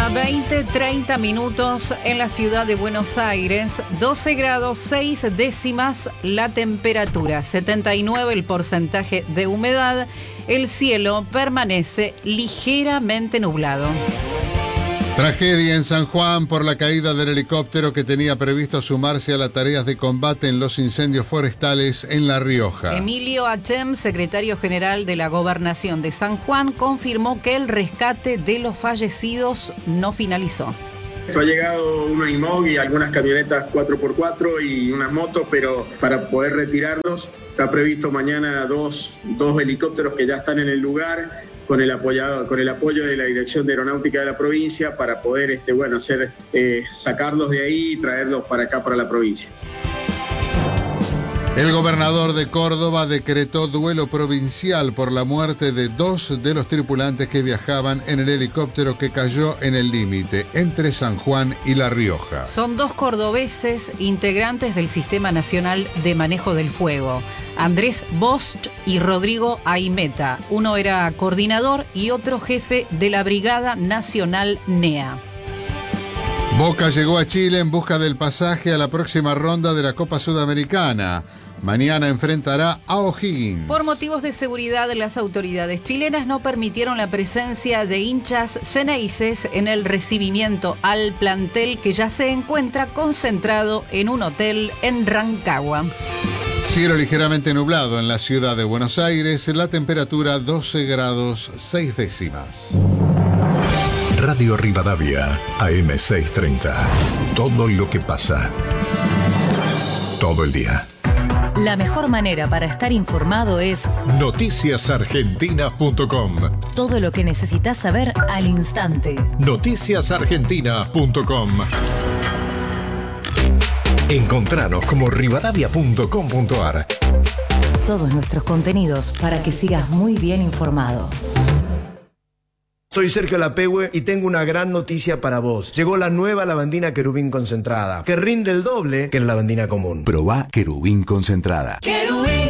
20:30 en la ciudad de Buenos Aires, 12 grados 6 décimas la temperatura, 79 el porcentaje de humedad, el cielo permanece ligeramente nublado. Tragedia en San Juan por la caída del helicóptero que tenía previsto sumarse a las tareas de combate en los incendios forestales en La Rioja. Emilio Achem, secretario general de la Gobernación de San Juan, confirmó que el rescate de los fallecidos no finalizó. Ha llegado un Unimog y algunas camionetas 4x4 y unas motos, pero para poder retirarlos está previsto mañana dos helicópteros que ya están en el lugar, con el apoyo de la Dirección de Aeronáutica de la provincia para poder sacarlos de ahí y traerlos para acá, para la provincia. El gobernador de Córdoba decretó duelo provincial por la muerte de 2 de los tripulantes que viajaban en el helicóptero que cayó en el límite entre San Juan y La Rioja. Son 2 cordobeses integrantes del Sistema Nacional de Manejo del Fuego, Andrés Bosch y Rodrigo Aimeta. Uno era coordinador y otro jefe de la Brigada Nacional NEA. Boca llegó a Chile en busca del pasaje a la próxima ronda de la Copa Sudamericana. Mañana enfrentará a O'Higgins. Por motivos de seguridad, las autoridades chilenas no permitieron la presencia de hinchas xeneises en el recibimiento al plantel que ya se encuentra concentrado en un hotel en Rancagua. Cielo ligeramente nublado en la ciudad de Buenos Aires, la temperatura 12 grados 6 décimas. Radio Rivadavia, AM630. Todo lo que pasa. Todo el día. La mejor manera para estar informado es noticiasargentinas.com. Todo lo que necesitas saber al instante. Noticiasargentinas.com. Encontranos como rivadavia.com.ar. Todos nuestros contenidos para que sigas muy bien informado. Soy Sergio Lapehue y tengo una gran noticia para vos. Llegó la nueva lavandina Querubín concentrada, que rinde el doble que la lavandina común. Probá Querubín concentrada.